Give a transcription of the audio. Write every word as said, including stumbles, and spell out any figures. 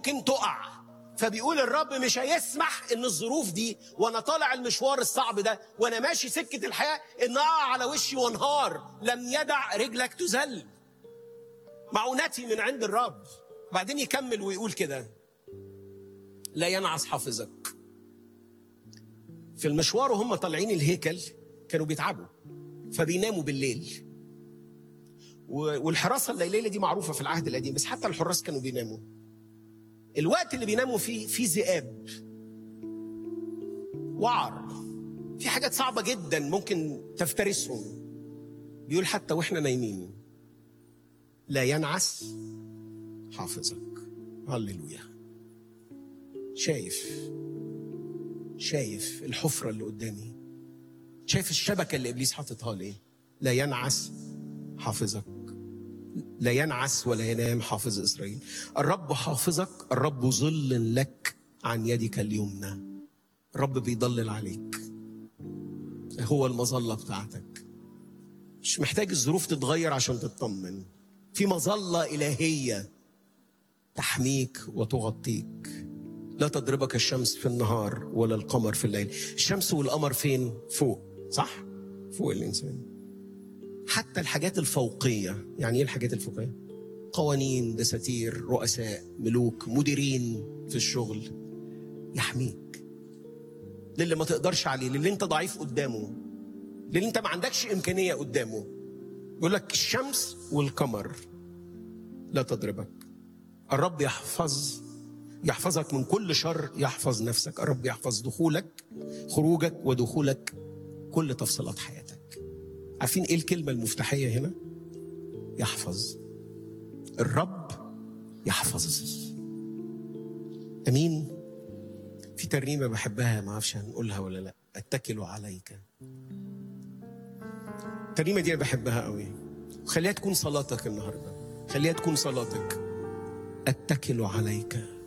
ممكن تقع. فبيقول الرب مش هيسمح ان الظروف دي وانا طالع المشوار الصعب ده وانا ماشي سكة الحياة ان اقع على وشي وانهار. لم يدع رجلك تذل، معونتي من عند الرب. بعدين يكمل ويقول كده: لا ينعس حافظك. في المشوار وهم طالعين الهيكل كانوا بيتعبوا فبيناموا بالليل، والحراسة الليلية دي معروفة في العهد القديم، بس حتى الحراس كانوا بيناموا. الوقت اللي بيناموا فيه في ذئاب، وعر، في حاجات صعبة جدا ممكن تفترسهم. بيقول حتى واحنا نايمين لا ينعس حافظك. هللويا. شايف شايف الحفرة اللي قدامي، شايف الشبكة اللي إبليس حاططها لي. لا ينعس حافظك، لا ينعس ولا ينام حافظ إسرائيل. الرب حافظك، الرب ظل لك عن يدك اليمنى. الرب بيضلل عليك، هو المظلة بتاعتك. مش محتاج الظروف تتغير عشان تطمن. في مظلة إلهية تحميك وتغطيك. لا تضربك الشمس في النهار ولا القمر في الليل. الشمس والقمر فين؟ فوق، صح؟ فوق الإنسان. حتى الحاجات الفوقية. يعني إيه الحاجات الفوقية؟ قوانين، دساتير، رؤساء، ملوك، مديرين في الشغل. يحميك للي ما تقدرش عليه، للي انت ضعيف قدامه، للي انت ما عندكش إمكانية قدامه. يقول لك الشمس والقمر لا تضربك. الرب يحفظ يحفظك من كل شر، يحفظ نفسك. الرب يحفظ دخولك، خروجك، ودخولك، كل تفصيلات حياتك. عارفين ايه الكلمة المفتاحية هنا؟ يحفظ. الرب يحفظ. امين. في ترنيمة بحبها، ما اعرفش هنقولها ولا لا، اتكل عليك. الترنيمة دي انا بحبها قوي، خليها تكون صلاتك النهاردة، خليها تكون صلاتك. اتكل عليك.